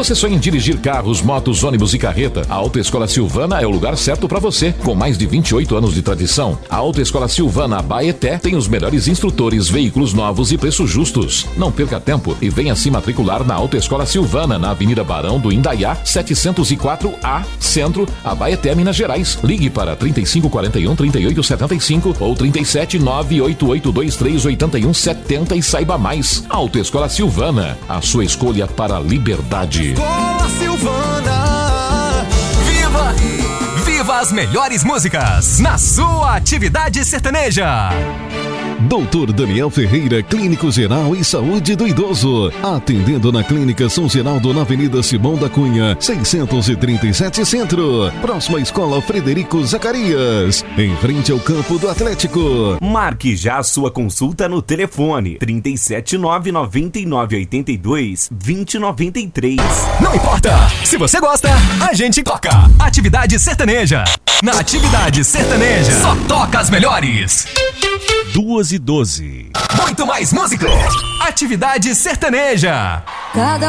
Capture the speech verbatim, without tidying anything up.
você sonha em dirigir carros, motos, ônibus e carreta, a Autoescola Silvana é o lugar certo para você. Com mais de vinte e oito anos de tradição, a Autoescola Silvana Abaeté tem os melhores instrutores, veículos novos e preços justos. Não perca tempo e venha se matricular na Autoescola Silvana, na Avenida Barão do Indaiá, setecentos e quatro A, Centro, Abaeté, Minas Gerais. Ligue para trinta e cinco quarenta e um, trinta e oito setenta e cinco ou trinta e sete, nove oito oito dois três oito um sete zero e saiba mais. Autoescola Silvana, a sua escolha para a liberdade. Escola Silvana, viva! Viva as melhores músicas na sua atividade sertaneja. doutor Daniel Ferreira, Clínico Geral e Saúde do Idoso. Atendendo na Clínica São Geraldo, na Avenida Simão da Cunha, seiscentos e trinta e sete Centro. Próxima à Escola Frederico Zacarias, em frente ao campo do Atlético. Marque já a sua consulta no telefone trinta e sete, nove nove nove oito dois, vinte noventa e três. Não importa, se você gosta, a gente toca. Atividade sertaneja. Na Atividade Sertaneja, só toca as melhores. Duas e doze. Muito mais música. Atividade sertaneja. Cada